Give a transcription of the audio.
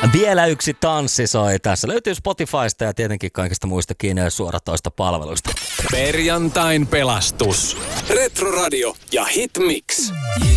Vielä yksi tanssi soi. Tässä löytyy Spotifysta ja tietenkin kaikista muistakin suoratoista palveluista. Perjantain pelastus. Retroradio ja Hitmix.